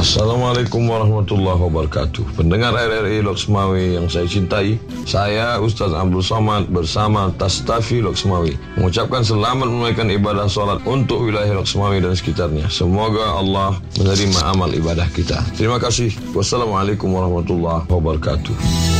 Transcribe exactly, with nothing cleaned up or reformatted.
Assalamualaikum warahmatullahi wabarakatuh. Pendengar R R I Loksmawi yang saya cintai, saya Ustaz Abdul Somad bersama Tastafi Loksmawi mengucapkan selamat menunaikan ibadah sholat untuk wilayah Loksmawi dan sekitarnya. Semoga Allah menerima amal ibadah kita. Terima kasih. Wassalamualaikum warahmatullahi wabarakatuh.